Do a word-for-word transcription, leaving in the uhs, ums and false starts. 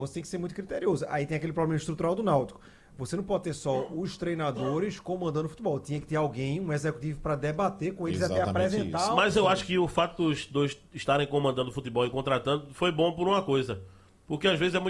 você tem que ser muito criterioso. Aí tem aquele problema estrutural do Náutico. Você não pode ter só os treinadores comandando o futebol. Tinha que ter alguém, um executivo, para debater com eles e até Exatamente apresentar. isso. Mas eu opções. acho que o fato dos dois estarem comandando o futebol e contratando foi bom por uma coisa. Porque às vezes é muito